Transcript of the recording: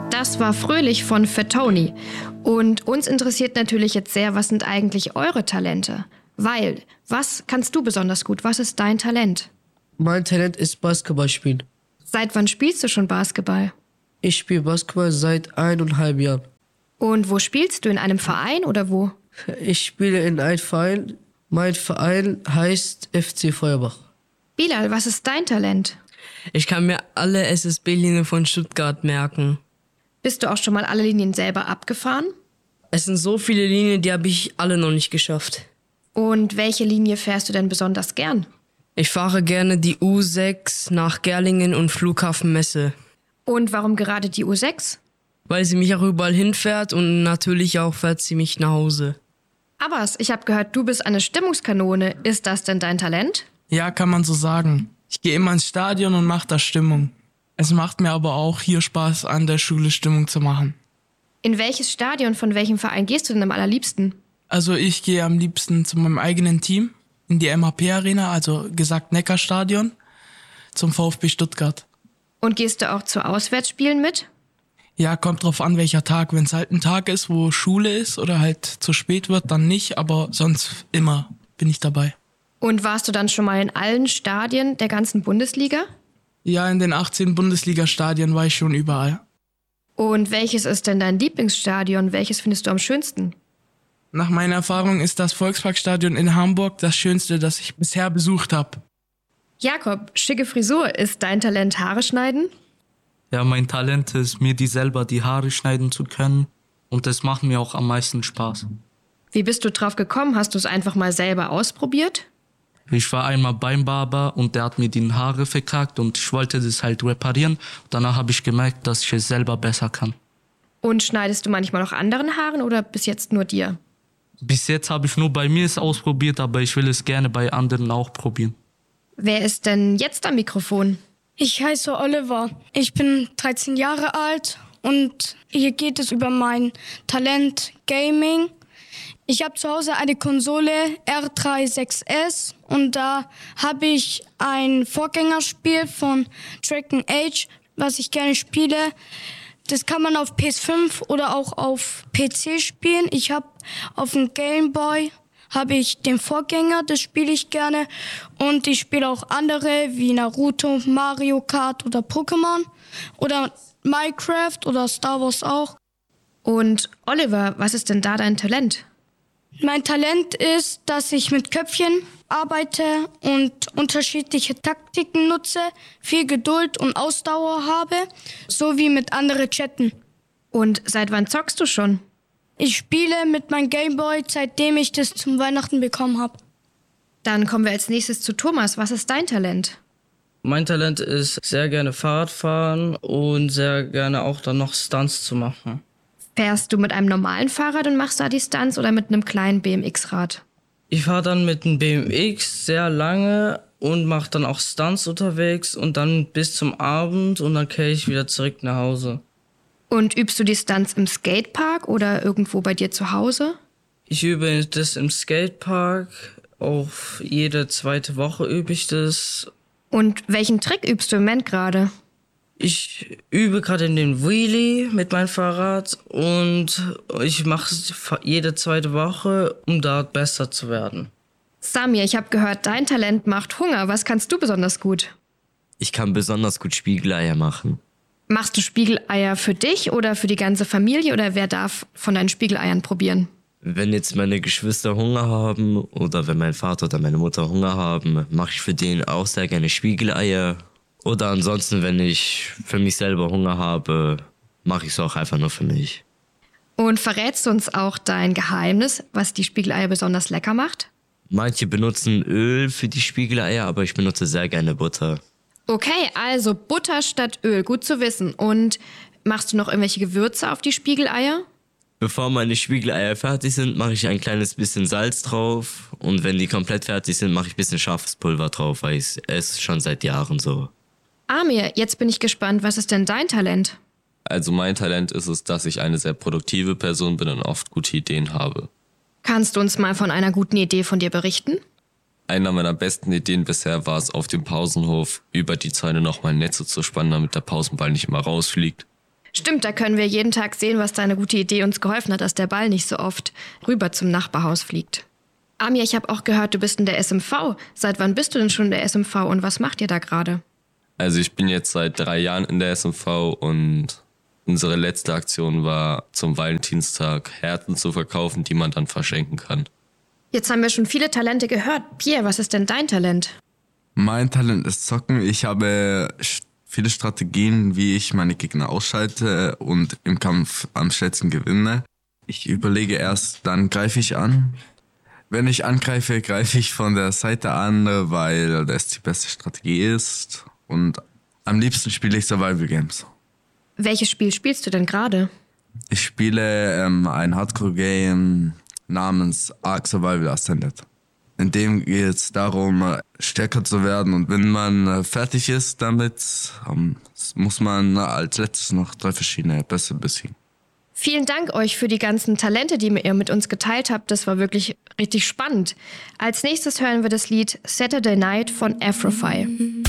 Das war Fröhlich von Fatoni. Und uns interessiert natürlich jetzt sehr, was sind eigentlich eure Talente? Weil, was kannst du besonders gut? Was ist dein Talent? Mein Talent ist Basketball spielen. Seit wann spielst du schon Basketball? Ich spiele Basketball seit 1,5 Jahren. Und wo spielst du? In einem Verein oder wo? Ich spiele in einem Verein. Mein Verein heißt FC Feuerbach. Bilal, was ist dein Talent? Ich kann mir alle SSB-Linien von Stuttgart merken. Bist du auch schon mal alle Linien selber abgefahren? Es sind so viele Linien, die habe ich alle noch nicht geschafft. Und welche Linie fährst du denn besonders gern? Ich fahre gerne die U6 nach Gerlingen und Flughafen Messe. Und warum gerade die U6? Weil sie mich auch überall hinfährt und natürlich auch fährt sie mich nach Hause. Abbas, ich habe gehört, du bist eine Stimmungskanone. Ist das denn dein Talent? Ja, kann man so sagen. Ich gehe immer ins Stadion und mache da Stimmung. Es macht mir aber auch hier Spaß, an der Schule Stimmung zu machen. In welches Stadion von welchem Verein gehst du denn am allerliebsten? Also ich gehe am liebsten zu meinem eigenen Team, in die MHP-Arena, also gesagt Neckarstadion, zum VfB Stuttgart. Und gehst du auch zu Auswärtsspielen mit? Ja, kommt drauf an, welcher Tag. Wenn es halt ein Tag ist, wo Schule ist oder halt zu spät wird, dann nicht, aber sonst immer bin ich dabei. Und warst du dann schon mal in allen Stadien der ganzen Bundesliga? Ja, in den 18 Bundesliga-Stadien war ich schon überall. Und welches ist denn dein Lieblingsstadion? Welches findest du am schönsten? Nach meiner Erfahrung ist das Volksparkstadion in Hamburg das schönste, das ich bisher besucht habe. Jakob, schicke Frisur. Ist dein Talent Haare schneiden? Ja, mein Talent ist, mir selber die Haare schneiden zu können. Und das macht mir auch am meisten Spaß. Wie bist du drauf gekommen? Hast du es einfach mal selber ausprobiert? Ich war einmal beim Barber und der hat mir die Haare verkackt und ich wollte das halt reparieren. Danach habe ich gemerkt, dass ich es selber besser kann. Und schneidest du manchmal auch anderen Haaren oder bis jetzt nur dir? Bis jetzt habe ich nur bei mir es ausprobiert, aber ich will es gerne bei anderen auch probieren. Wer ist denn jetzt am Mikrofon? Ich heiße Oliver. Ich bin 13 Jahre alt und hier geht es über mein Talent Gaming. Ich habe zu Hause eine Konsole R36S und da habe ich ein Vorgängerspiel von Dragon Age, was ich gerne spiele. Das kann man auf PS5 oder auch auf PC spielen. Ich habe auf dem Game Boy habe ich den Vorgänger, das spiele ich gerne. Und ich spiele auch andere wie Naruto, Mario Kart oder Pokémon oder Minecraft oder Star Wars auch. Und Oliver, was ist denn da dein Talent? Mein Talent ist, dass ich mit Köpfchen arbeite und unterschiedliche Taktiken nutze, viel Geduld und Ausdauer habe, sowie mit anderen chatten. Und seit wann zockst du schon? Ich spiele mit meinem Gameboy, seitdem ich das zum Weihnachten bekommen habe. Dann kommen wir als nächstes zu Thomas. Was ist dein Talent? Mein Talent ist, sehr gerne Fahrrad fahren und sehr gerne auch dann noch Stunts zu machen. Fährst du mit einem normalen Fahrrad und machst da die Stunts oder mit einem kleinen BMX-Rad? Ich fahre dann mit einem BMX sehr lange und mache dann auch Stunts unterwegs und dann bis zum Abend und dann kehre ich wieder zurück nach Hause. Und übst du die Stunts im Skatepark oder irgendwo bei dir zu Hause? Ich übe das im Skatepark, auch jede zweite Woche übe ich das. Und welchen Trick übst du im Moment gerade? Ich übe gerade in den Wheelie mit meinem Fahrrad und ich mache es jede zweite Woche, um dort besser zu werden. Samir, ich habe gehört, dein Talent macht Hunger. Was kannst du besonders gut? Ich kann besonders gut Spiegeleier machen. Machst du Spiegeleier für dich oder für die ganze Familie oder wer darf von deinen Spiegeleiern probieren? Wenn jetzt meine Geschwister Hunger haben oder wenn mein Vater oder meine Mutter Hunger haben, mache ich für den auch sehr gerne Spiegeleier. Oder ansonsten, wenn ich für mich selber Hunger habe, mache ich es auch einfach nur für mich. Und verrätst du uns auch dein Geheimnis, was die Spiegeleier besonders lecker macht? Manche benutzen Öl für die Spiegeleier, aber ich benutze sehr gerne Butter. Okay, also Butter statt Öl, gut zu wissen. Und machst du noch irgendwelche Gewürze auf die Spiegeleier? Bevor meine Spiegeleier fertig sind, mache ich ein kleines bisschen Salz drauf. Und wenn die komplett fertig sind, mache ich ein bisschen scharfes Pulver drauf, weil ich esse schon seit Jahren so. Amir, jetzt bin ich gespannt, was ist denn dein Talent? Also mein Talent ist es, dass ich eine sehr produktive Person bin und oft gute Ideen habe. Kannst du uns mal von einer guten Idee von dir berichten? Einer meiner besten Ideen bisher war es, auf dem Pausenhof über die Zäune nochmal Netze zu spannen, damit der Pausenball nicht immer rausfliegt. Stimmt, da können wir jeden Tag sehen, was deine gute Idee uns geholfen hat, dass der Ball nicht so oft rüber zum Nachbarhaus fliegt. Amir, ich habe auch gehört, du bist in der SMV. Seit wann bist du denn schon in der SMV und was macht ihr da gerade? Also ich bin jetzt seit 3 Jahren in der SMV und unsere letzte Aktion war, zum Valentinstag Herzen zu verkaufen, die man dann verschenken kann. Jetzt haben wir schon viele Talente gehört. Pierre, was ist denn dein Talent? Mein Talent ist Zocken. Ich habe viele Strategien, wie ich meine Gegner ausschalte und im Kampf am schnellsten gewinne. Ich überlege erst, dann greife ich an. Wenn ich angreife, greife ich von der Seite an, weil das die beste Strategie ist. Und am liebsten spiele ich Survival Games. Welches Spiel spielst du denn gerade? Ich spiele ein Hardcore-Game namens Ark Survival Ascended. In dem geht es darum, stärker zu werden. Und wenn man fertig ist damit, muss man als letztes noch 3 verschiedene Bässe besiegen. Vielen Dank euch für die ganzen Talente, die ihr mit uns geteilt habt. Das war wirklich richtig spannend. Als nächstes hören wir das Lied Saturday Night von Afrophi.